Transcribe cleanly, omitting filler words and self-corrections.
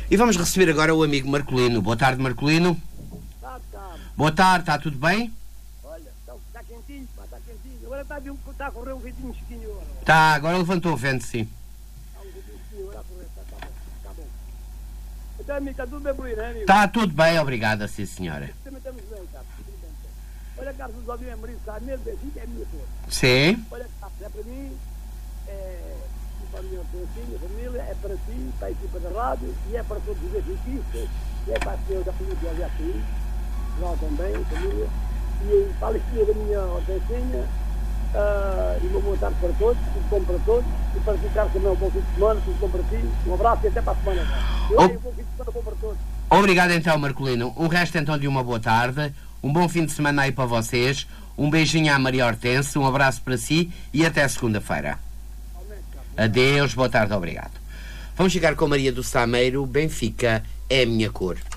E vamos receber agora o amigo Marcolino. Boa tarde, Marcolino. Tá. Boa tarde, está tudo bem? Olha, está quentinho, pá, está quentinho. Agora está a correr um ventinho chiquinho agora. Está, agora levantou o vento, sim. Está um ventinho chiquinho agora a correr, está bom. Então, amigo, está tudo bem por aí, não é, amigo? Está tudo bem, obrigada, sim, senhora. Também estamos bem, cara. Olha, Carlos, os ouvintes amarelos, sabe mesmo, Benfica é a minha cor. Sim. Olha, Carlos, é para mim, para a minha família, é para ti, para a equipa da rádio, e é para todos os benfiquistas, e é para a senhora da família de Ajaxi, nós também, família, e para a alegria da minha Hortensinha, e uma boa tarde para todos, tudo bom para todos, e para ficar também um bom fim de semana, tudo bom para ti, um abraço e até para a semana. Um bom fim de semana bom para todos. Obrigado então, Marcolino. O resto então de uma boa tarde, um bom fim de semana aí para vocês, um beijinho à Maria Hortense, um abraço para si e até segunda-feira. Adeus, boa tarde, obrigado. Vamos chegar com a Maria do Sameiro. Benfica é a minha cor.